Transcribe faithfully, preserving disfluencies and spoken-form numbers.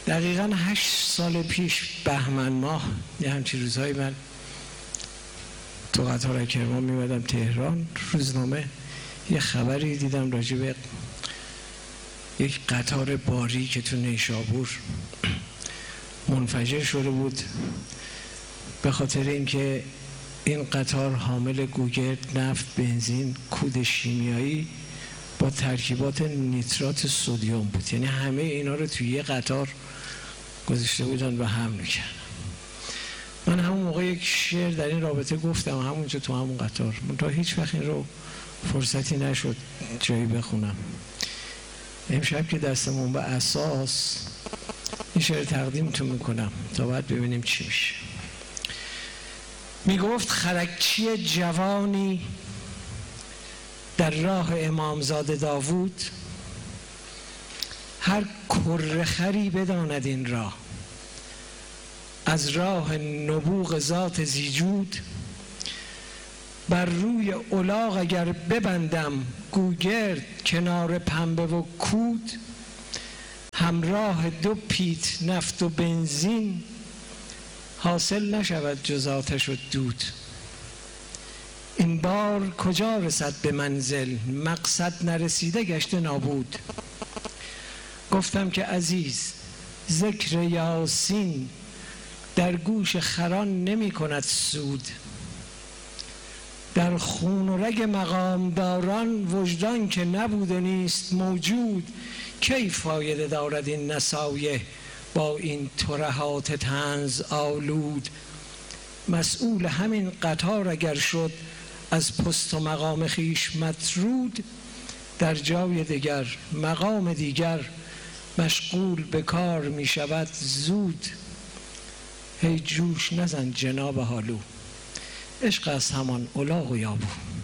دقیقاً هشت سال پیش بهمن ماه یه همچین روزهایی من تو قطار کرمان میمدم تهران، روزنامه یه خبری دیدم راجع به یک قطار باری که تو نیشابور منفجر شده بود به خاطر اینکه این قطار حامل گوگرد، نفت، بنزین، کود شیمیایی با ترکیبات نیترات سدیم بود. یعنی همه اینا رو توی یه قطار گذاشته بودن و حمل کردن. من همون موقع یک شعر در این رابطه گفتم همونجا تو همون قطار، منتها هیچ وقت این رو فرصتی نشد جایی بخونم. امشب که دستمون به اساس این شعر تقدیمتون میکنم تا بعد ببینیم چی میشه. میگفت خرکچی جوانی در راه امامزاده داوود، هر کرخری بداند این راه، از راه نبوغ ذات زیجود، بر روی الاغ اگر ببندم گوگرد کنار پنبه و کود، همراه دو پیت نفت و بنزین، حاصل نشود جز آتش و دود. این بار کجا رسد به منزل، مقصد نرسیده گشته نابود. گفتم که عزیز ذکر یاسین در گوش خران نمی کند سود، در خون و رگ مقامداران وجدان که نبود و نیست موجود. کی فایده دارد این نصایح با این ترهات طنز آلود؟ مسئول همین قطار اگر شد از پست و مقام خیش مطرود، در جای دیگر مقام دیگر مشغول به کار می شود زود. هی جوش نزن جناب حالو، عشق از همان الاغ و یابو.